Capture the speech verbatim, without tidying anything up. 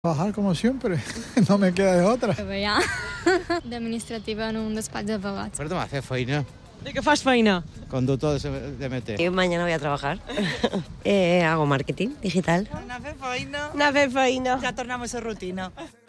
Trabajar como siempre, no me queda de otra. Treballar d'administrativa en un despatx d'advocats. Per demà fer feina. ¿De qué fas feina? Conductor de M T. Mañana voy a trabajar. eh, hago marketing digital. Anar a fer feina. Anar a fer feina. Ja tornem a la rutina.